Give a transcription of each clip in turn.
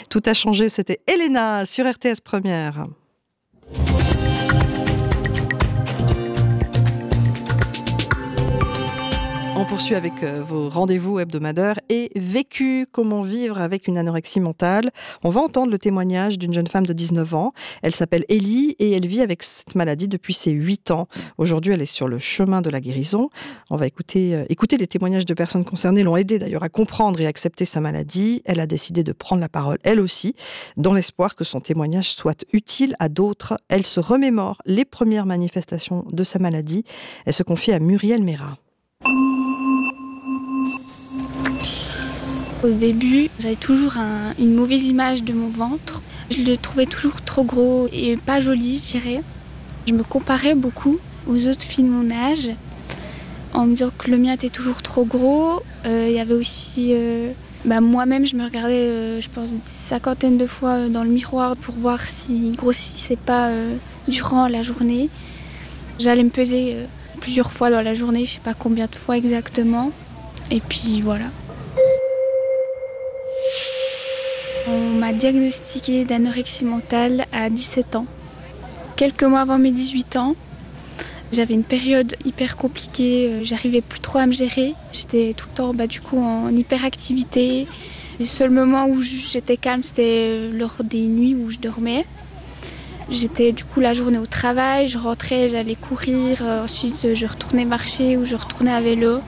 Tout a changé, c'était Elena sur RTS Première. On poursuit avec vos rendez-vous hebdomadaires et vécu, comment vivre avec une anorexie mentale. On va entendre le témoignage d'une jeune femme de 19 ans. Elle s'appelle Ellie et elle vit avec cette maladie depuis ses 8 ans. Aujourd'hui, elle est sur le chemin de la guérison. On va écouter les témoignages de personnes concernées, l'ont aidée d'ailleurs à comprendre et accepter sa maladie. Elle a décidé de prendre la parole, elle aussi, dans l'espoir que son témoignage soit utile à d'autres. Elle se remémore les premières manifestations de sa maladie. Elle se confie à Muriel Méra. Au début, j'avais toujours une mauvaise image de mon ventre. Je le trouvais toujours trop gros et pas joli, je dirais. Je me comparais beaucoup aux autres filles de mon âge en me disant que le mien était toujours trop gros. Il y avait aussi... moi-même, je me regardais, je pense, une cinquantaine de fois dans le miroir pour voir s'il grossissait pas durant la journée. J'allais me peser plusieurs fois dans la journée, je sais pas combien de fois exactement. Et puis voilà. On m'a diagnostiqué d'anorexie mentale à 17 ans. Quelques mois avant mes 18 ans, j'avais une période hyper compliquée, j'arrivais plus trop à me gérer. J'étais tout le temps en hyperactivité. Le seul moment où j'étais calme, c'était lors des nuits où je dormais. J'étais la journée au travail, je rentrais, j'allais courir, ensuite je retournais marcher ou je retournais à vélo.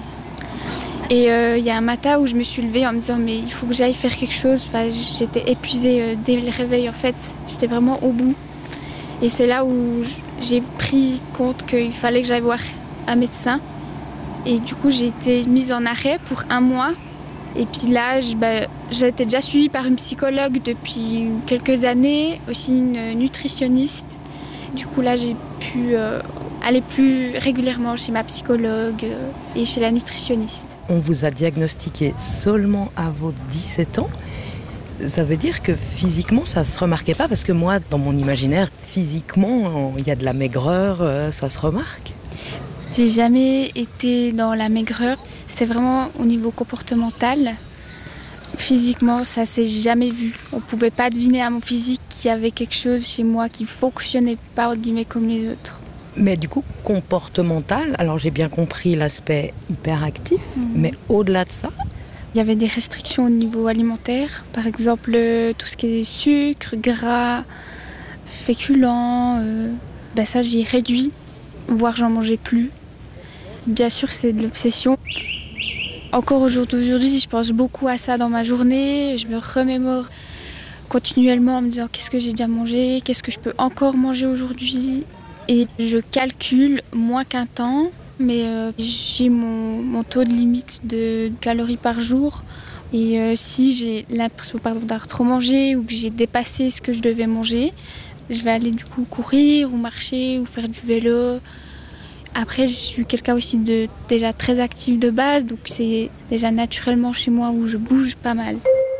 Et il y a un matin où je me suis levée en me disant mais il faut que j'aille faire quelque chose. J'étais épuisée dès le réveil en fait, j'étais vraiment au bout. Et c'est là où j'ai pris compte qu'il fallait que j'aille voir un médecin. Et du coup j'ai été mise en arrêt pour 1 mois. Et puis là j'étais déjà suivie par une psychologue depuis quelques années, aussi une nutritionniste. Du coup là j'ai pu aller plus régulièrement chez ma psychologue et chez la nutritionniste. On vous a diagnostiqué seulement à vos 17 ans. Ça veut dire que physiquement, ça ne se remarquait pas? Parce que moi, dans mon imaginaire, physiquement, il y a de la maigreur, ça se remarque. J'ai jamais été dans la maigreur. C'était vraiment au niveau comportemental. Physiquement, ça s'est jamais vu. On pouvait pas deviner à mon physique qu'il y avait quelque chose chez moi qui fonctionnait pas, entre guillemets, comme les autres. Mais du coup, comportemental, alors j'ai bien compris l'aspect hyperactif, mais au-delà de ça, il y avait des restrictions au niveau alimentaire, par exemple tout ce qui est sucre, gras, féculents, ça j'ai réduit, voire j'en mangeais plus. Bien sûr, c'est de l'obsession. Encore aujourd'hui, je pense beaucoup à ça dans ma journée, je me remémore continuellement en me disant qu'est-ce que j'ai déjà mangé, qu'est-ce que je peux encore manger aujourd'hui. Et je calcule moins qu'un temps, mais j'ai mon taux de limite de calories par jour. Et si j'ai l'impression d'avoir trop mangé ou que j'ai dépassé ce que je devais manger, je vais aller du coup courir ou marcher ou faire du vélo. Après, je suis quelqu'un aussi de déjà très actif de base, donc c'est déjà naturellement chez moi où je bouge pas mal.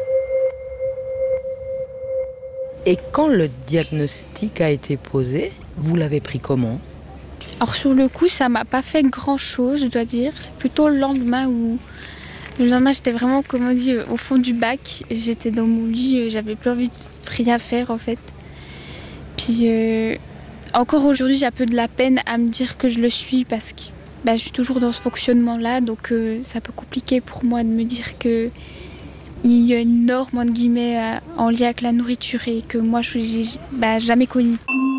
Et quand le diagnostic a été posé, vous l'avez pris comment? Alors sur le coup, ça m'a pas fait grand-chose, je dois dire. C'est plutôt le lendemain où... Le lendemain, j'étais vraiment, comme on dit, au fond du bac. J'étais dans mon lit, j'avais plus envie de rien faire en fait. Puis encore aujourd'hui, j'ai un peu de la peine à me dire que je le suis parce que je suis toujours dans ce fonctionnement-là. Donc c'est un peu compliqué pour moi de me dire que il y a une norme, entre guillemets, en lien avec la nourriture et que moi, je n'ai jamais connue.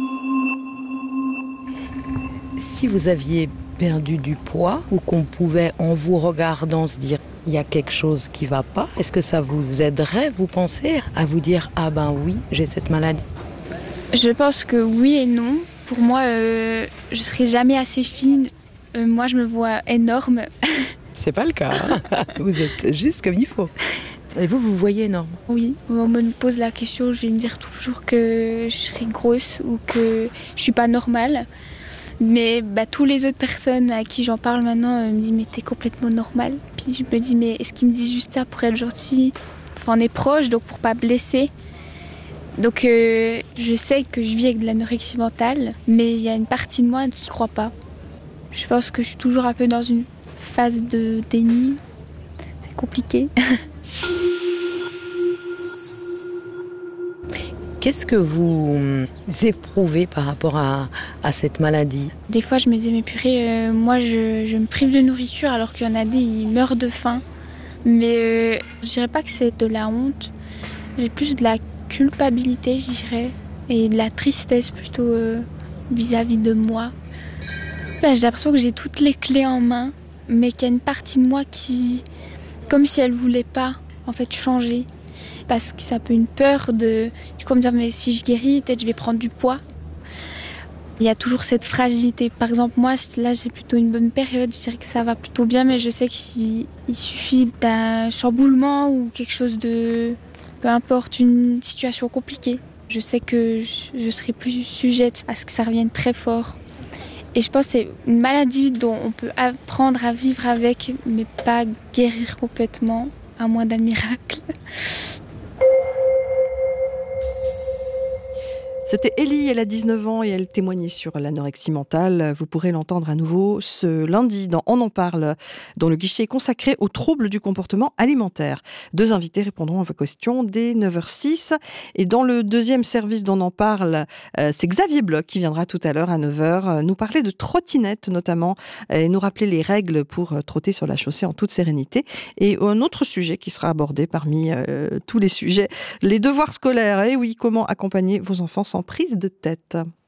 Si vous aviez perdu du poids ou qu'on pouvait, en vous regardant, se dire il y a quelque chose qui ne va pas, est-ce que ça vous aiderait, vous pensez, à vous dire ah ben oui, j'ai cette maladie? Je pense que oui et non. Pour moi, je ne serai jamais assez fine. Moi, je me vois énorme. C'est pas le cas. Hein. Vous êtes juste comme il faut. Et vous voyez énorme? Oui, on me pose la question, je vais me dire toujours que je serai grosse ou que je suis pas normale. Mais tous les autres personnes à qui j'en parle maintenant me disent mais t'es complètement normale. Puis je me dis mais est-ce qu'ils me disent juste ça pour être gentil? Enfin, on est proches, donc pour pas blesser. Donc je sais que je vis avec de l'anorexie mentale, mais il y a une partie de moi qui croit pas. Je pense que je suis toujours un peu dans une phase de déni. C'est compliqué. Qu'est-ce que vous éprouvez par rapport à cette maladie? Des fois, je me disais, mais purée, moi, je me prive de nourriture alors qu'il y en a des, ils meurent de faim. Mais je dirais pas que c'est de la honte. J'ai plus de la culpabilité, je dirais, et de la tristesse plutôt vis-à-vis de moi. J'ai l'impression que j'ai toutes les clés en main, mais qu'il y a une partie de moi qui, comme si elle voulait pas, en fait, changer. Parce que ça peut une peur de me dire, mais si je guéris, peut-être je vais prendre du poids. Il y a toujours cette fragilité. Par exemple, moi, là, c'est plutôt une bonne période. Je dirais que ça va plutôt bien, mais je sais qu'il suffit d'un chamboulement ou quelque chose de... Peu importe, une situation compliquée. Je sais que je serai plus sujette à ce que ça revienne très fort. Et je pense que c'est une maladie dont on peut apprendre à vivre avec, mais pas guérir complètement, à moins d'un miracle. C'était Ellie, elle a 19 ans et elle témoignait sur l'anorexie mentale. Vous pourrez l'entendre à nouveau ce lundi dans On en parle, dont le guichet est consacré aux troubles du comportement alimentaire. 2 invités répondront à vos questions dès 9h06. Et dans le deuxième service d'On en parle, c'est Xavier Bloch qui viendra tout à l'heure à 9h nous parler de trottinette notamment et nous rappeler les règles pour trotter sur la chaussée en toute sérénité. Et un autre sujet qui sera abordé parmi tous les sujets, les devoirs scolaires. Et oui, comment accompagner vos enfants sans prise de tête.